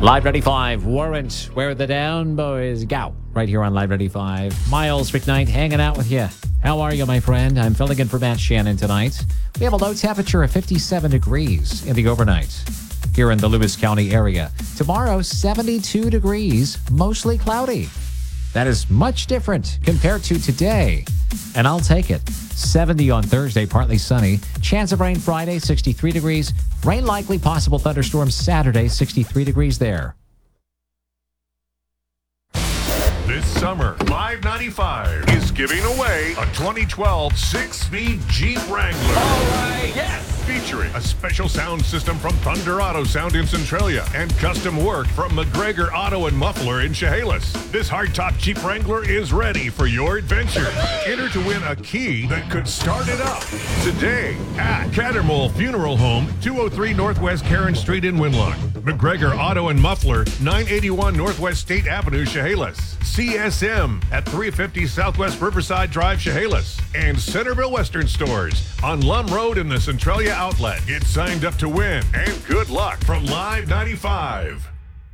Live 95, Warrant, where the down boys go. Right here on Live 95. Miles McKnight hanging out with you. How are you, my friend? I'm filling in for Matt Shannon tonight. We have a low temperature of 57 degrees in the overnight here in the Lewis County area. Tomorrow, 72 degrees, mostly cloudy. That is much different compared to today, and I'll take it. 70 on Thursday, partly sunny. Chance of rain Friday, 63 degrees. Rain likely, possible thunderstorms Saturday, 63 degrees there. This summer, Live 95 is giving away a 2012 six-speed Jeep Wrangler. All right, yes! Featuring a special sound system from Thunder Auto Sound in Centralia and custom work from McGregor Auto and Muffler in Chehalis. This hardtop Jeep Wrangler is ready for your adventure. Enter to win a key that could start it up today at Cattermole Funeral Home, 203 Northwest Karen Street in Winlock. McGregor Auto and Muffler, 981 Northwest State Avenue, Chehalis. CSM at 350 Southwest Riverside Drive, Chehalis. And Centerville Western Stores on Lum Road in the Centralia Outlet. Get signed up to win, and good luck from Live 95.